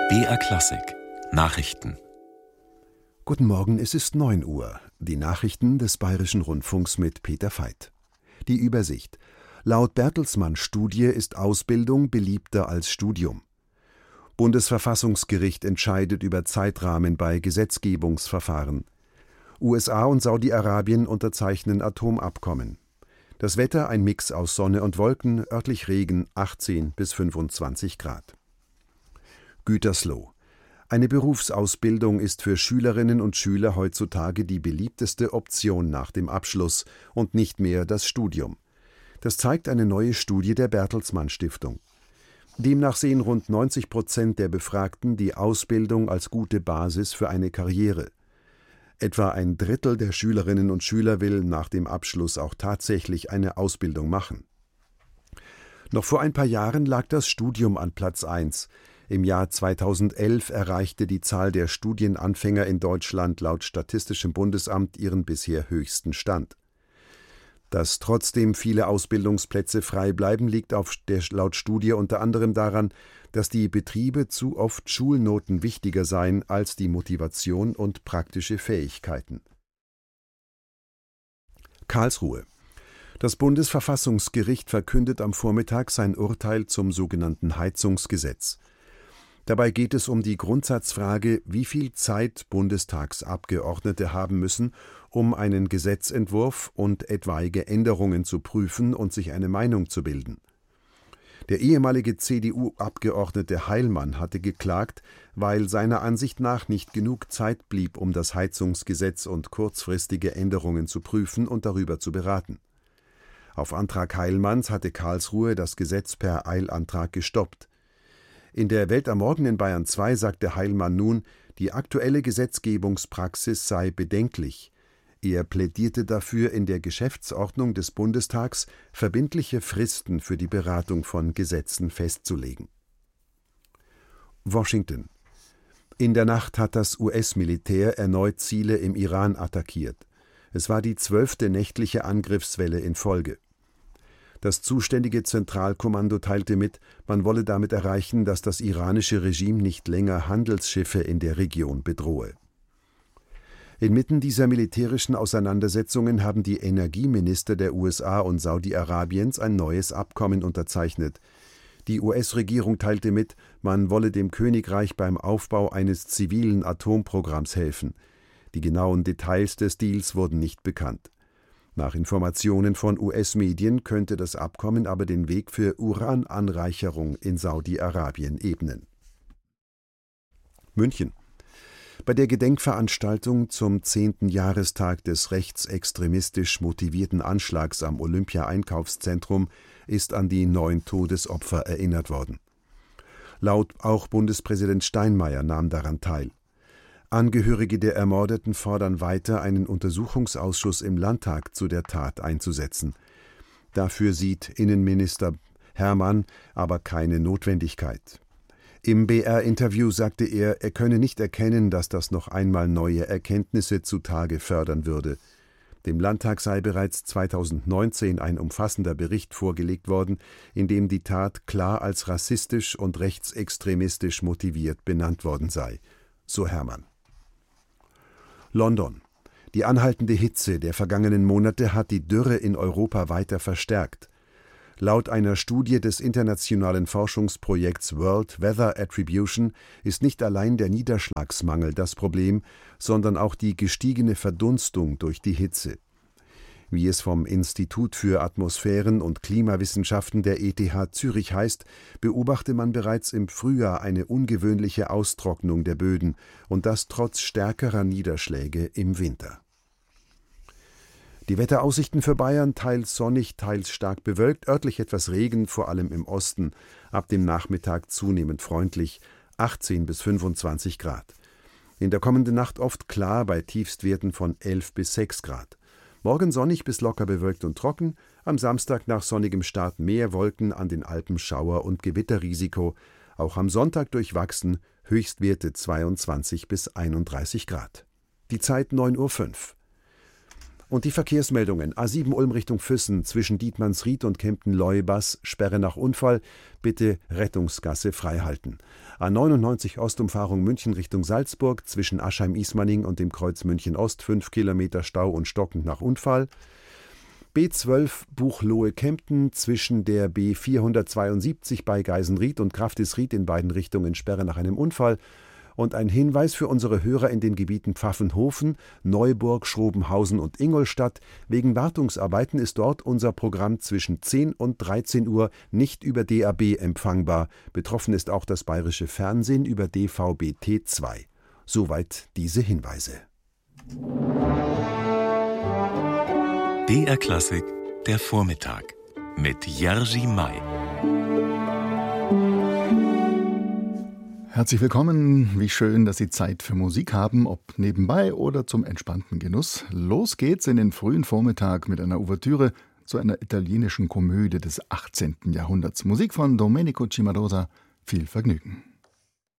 BR Klassik Nachrichten. Guten Morgen, es ist 9 Uhr. Die Nachrichten des Bayerischen Rundfunks mit Peter Veit. Die Übersicht. Laut Bertelsmann-Studie ist Ausbildung beliebter als Studium. Bundesverfassungsgericht entscheidet über Zeitrahmen bei Gesetzgebungsverfahren. USA und Saudi-Arabien unterzeichnen Atomabkommen. Das Wetter ein Mix aus Sonne und Wolken, örtlich Regen 18 bis 25 Grad. Gütersloh. Eine Berufsausbildung ist für Schülerinnen und Schüler heutzutage die beliebteste Option nach dem Abschluss und nicht mehr das Studium. Das zeigt eine neue Studie der Bertelsmann Stiftung. Demnach sehen rund 90% der Befragten die Ausbildung als gute Basis für eine Karriere. Etwa ein Drittel der Schülerinnen und Schüler will nach dem Abschluss auch tatsächlich eine Ausbildung machen. Noch vor ein paar Jahren lag das Studium an Platz 1. Im Jahr 2011 erreichte die Zahl der Studienanfänger in Deutschland laut Statistischem Bundesamt ihren bisher höchsten Stand. Dass trotzdem viele Ausbildungsplätze frei bleiben, liegt laut Studie unter anderem daran, dass die Betriebe zu oft Schulnoten wichtiger seien als die Motivation und praktische Fähigkeiten. Karlsruhe. Das Bundesverfassungsgericht verkündet am Vormittag sein Urteil zum sogenannten Heizungsgesetz. Dabei geht es um die Grundsatzfrage, wie viel Zeit Bundestagsabgeordnete haben müssen, um einen Gesetzentwurf und etwaige Änderungen zu prüfen und sich eine Meinung zu bilden. Der ehemalige CDU-Abgeordnete Heilmann hatte geklagt, weil seiner Ansicht nach nicht genug Zeit blieb, um das Heizungsgesetz und kurzfristige Änderungen zu prüfen und darüber zu beraten. Auf Antrag Heilmanns hatte Karlsruhe das Gesetz per Eilantrag gestoppt. In der Welt am Morgen in Bayern 2 sagte Heilmann nun, die aktuelle Gesetzgebungspraxis sei bedenklich. Er plädierte dafür, in der Geschäftsordnung des Bundestags verbindliche Fristen für die Beratung von Gesetzen festzulegen. Washington. In der Nacht hat das US-Militär erneut Ziele im Iran attackiert. Es war die 12. nächtliche Angriffswelle in Folge. Das zuständige Zentralkommando teilte mit, man wolle damit erreichen, dass das iranische Regime nicht länger Handelsschiffe in der Region bedrohe. Inmitten dieser militärischen Auseinandersetzungen haben die Energieminister der USA und Saudi-Arabiens ein neues Abkommen unterzeichnet. Die US-Regierung teilte mit, man wolle dem Königreich beim Aufbau eines zivilen Atomprogramms helfen. Die genauen Details des Deals wurden nicht bekannt. Nach Informationen von US-Medien könnte das Abkommen aber den Weg für Urananreicherung in Saudi-Arabien ebnen. München. Bei der Gedenkveranstaltung zum 10. Jahrestag des rechtsextremistisch motivierten Anschlags am Olympia-Einkaufszentrum ist an die 9 Todesopfer erinnert worden. Laut auch Bundespräsident Steinmeier nahm daran teil. Angehörige der Ermordeten fordern weiter, einen Untersuchungsausschuss im Landtag zu der Tat einzusetzen. Dafür sieht Innenminister Hermann aber keine Notwendigkeit. Im BR-Interview sagte er könne nicht erkennen, dass das noch einmal neue Erkenntnisse zutage fördern würde. Dem Landtag sei bereits 2019 ein umfassender Bericht vorgelegt worden, in dem die Tat klar als rassistisch und rechtsextremistisch motiviert benannt worden sei. So Hermann. London. Die anhaltende Hitze der vergangenen Monate hat die Dürre in Europa weiter verstärkt. Laut einer Studie des internationalen Forschungsprojekts World Weather Attribution ist nicht allein der Niederschlagsmangel das Problem, sondern auch die gestiegene Verdunstung durch die Hitze. Wie es vom Institut für Atmosphären- und Klimawissenschaften der ETH Zürich heißt, beobachte man bereits im Frühjahr eine ungewöhnliche Austrocknung der Böden und das trotz stärkerer Niederschläge im Winter. Die Wetteraussichten für Bayern teils sonnig, teils stark bewölkt, örtlich etwas Regen, vor allem im Osten, ab dem Nachmittag zunehmend freundlich, 18 bis 25 Grad. In der kommenden Nacht oft klar bei Tiefstwerten von 11 bis 6 Grad. Morgen sonnig bis locker bewölkt und trocken, am Samstag nach sonnigem Start mehr Wolken, an den Alpen Schauer- und Gewitterrisiko, auch am Sonntag durchwachsen, Höchstwerte 22 bis 31 Grad. Die Zeit 9:05 Uhr. Und die Verkehrsmeldungen: A7 Ulm Richtung Füssen zwischen Dietmannsried und Kempten-Leubas, Sperre nach Unfall, bitte Rettungsgasse freihalten. A99 Ostumfahrung München Richtung Salzburg zwischen Aschheim-Ismaning und dem Kreuz München Ost, 5 Kilometer Stau und stockend nach Unfall. B12 Buchloe-Kempten zwischen der B472 bei Geisenried und Grafdisried in beiden Richtungen Sperre nach einem Unfall. Und ein Hinweis für unsere Hörer in den Gebieten Pfaffenhofen, Neuburg, Schrobenhausen und Ingolstadt: Wegen Wartungsarbeiten ist dort unser Programm zwischen 10 und 13 Uhr nicht über DAB empfangbar. Betroffen ist auch das bayerische Fernsehen über DVB-T2. Soweit diese Hinweise. BR Klassik, der Vormittag mit Jerzy May. Herzlich willkommen. Wie schön, dass Sie Zeit für Musik haben, ob nebenbei oder zum entspannten Genuss. Los geht's in den frühen Vormittag mit einer Ouvertüre zu einer italienischen Komödie des 18. Jahrhunderts. Musik von Domenico Cimarosa. Viel Vergnügen.